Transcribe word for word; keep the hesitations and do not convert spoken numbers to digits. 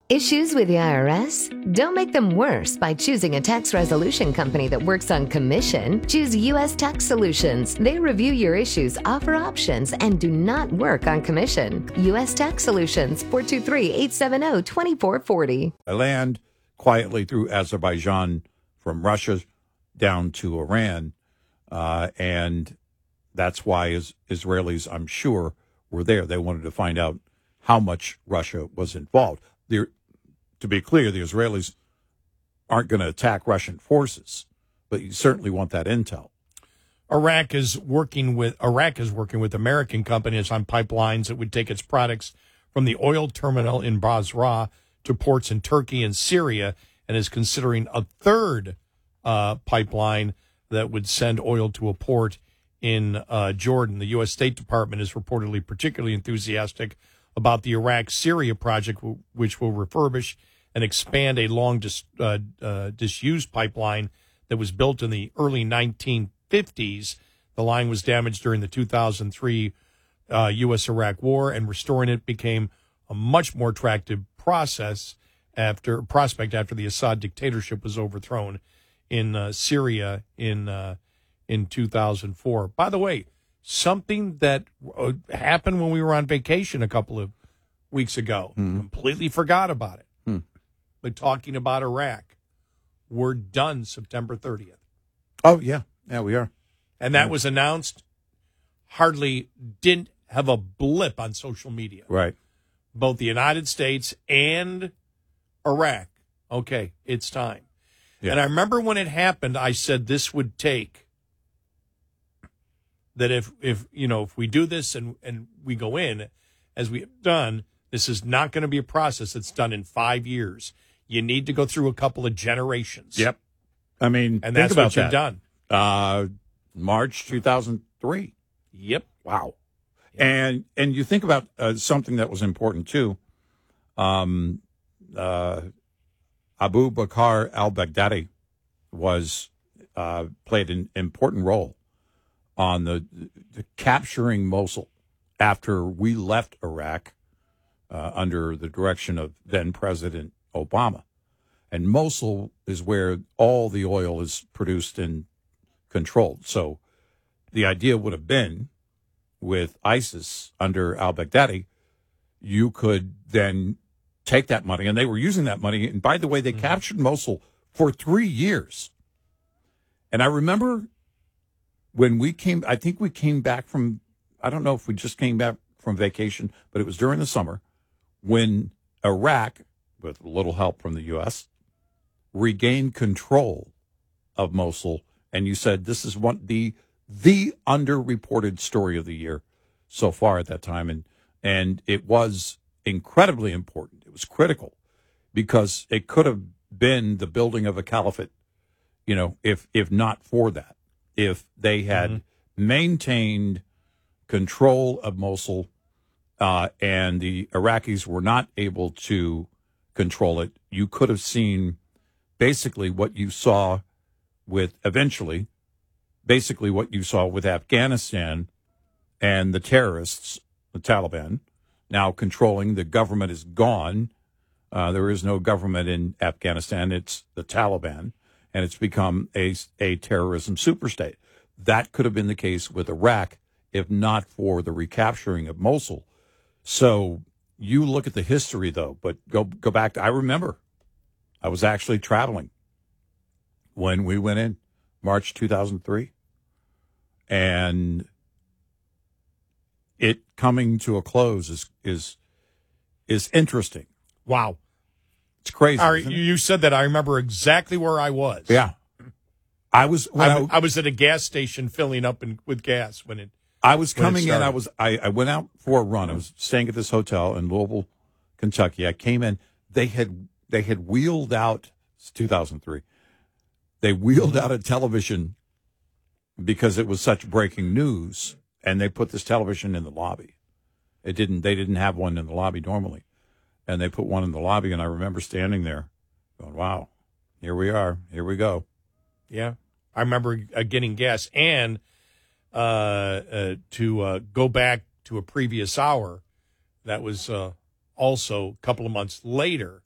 Issues with the I R S? Don't make them worse by choosing a tax resolution company that works on commission. Choose U S Tax Solutions. They review your issues, offer options, and do not work on commission. U S Tax Solutions, four two three, eight seven zero, two four four zero. I land quietly through Azerbaijan from Russia down to Iran, uh, and that's why is, Israelis, I'm sure, were there. They wanted to find out how much Russia was involved. There, to be clear, the Israelis aren't going to attack Russian forces, but you certainly want that intel. Iraq is working with Iraq is working with American companies on pipelines that would take its products from the oil terminal in Basra to ports in Turkey and Syria, and is considering a third uh, pipeline that would send oil to a port in uh, Jordan. The U S. State Department is reportedly particularly enthusiastic about the Iraq-Syria project, which will refurbish and expand a long dis, uh, uh, disused pipeline that was built in the early nineteen fifties. The line was damaged during the two thousand three uh, U S. Iraq War, and restoring it became a much more attractive process after prospect after the Assad dictatorship was overthrown in uh, Syria in uh, in two thousand four. By the way, something that uh, happened when we were on vacation a couple of weeks ago. Mm. Completely forgot about it. Mm. But talking about Iraq, we're done September thirtieth. Oh, yeah. Yeah, we are. And that yeah. was announced, hardly didn't have a blip on social media. Right. Both the United States and Iraq. Okay, it's time. Yeah. And I remember when it happened, I said this would take, that if, if you know, if we do this and, and we go in, as we have done, this is not going to be a process that's done in five years. You need to go through a couple of generations. Yep. I mean, and that's what you've that. done. Uh, March two thousand three. Yep. Wow. Yep. And and you think about uh, something that was important, too. Um, uh, Abu Bakr al-Baghdadi was uh, played an important role on the, the capturing Mosul after we left Iraq uh, under the direction of then-President Obama. And Mosul is where all the oil is produced and controlled. So the idea would have been, with ISIS under al-Baghdadi, you could then take that money, and they were using that money. And by the way, they mm-hmm. captured Mosul for three years. And I remember when we came, I think we came back from, I don't know if we just came back from vacation, but it was during the summer when Iraq, with a little help from the U S, regained control of Mosul. And you said this is one the the underreported story of the year so far at that time. And and it was incredibly important. It was critical because it could have been the building of a caliphate, you know, if if not for that. If they had mm-hmm. maintained control of Mosul uh, and the Iraqis were not able to control it, you could have seen basically what you saw with eventually, basically what you saw with Afghanistan and the terrorists, the Taliban, now controlling. The government is gone. Uh, there is no government in Afghanistan. It's the Taliban, and it's become a, a terrorism superstate. That could have been the case with Iraq if not for the recapturing of Mosul. So you look at the history, though, but go go back to, I remember I was actually traveling when we went in March two thousand three, and it coming to a close is is is interesting. Wow. It's crazy. All right, you said that. I remember exactly where I was. Yeah. I was when I, I, I was at a gas station filling up in, with gas when it I was coming in. I was I, I went out for a run. I was staying at this hotel in Louisville, Kentucky. I came in. They had they had wheeled out. It's two thousand three. They wheeled out a television because it was such breaking news, and they put this television in the lobby. It didn't. They didn't have one in the lobby normally, and they put one in the lobby. And I remember standing there, going, "Wow, here we are. Here we go." Yeah, I remember uh, getting gas, and uh, uh, to uh, go back to a previous hour, that was uh, also a couple of months later.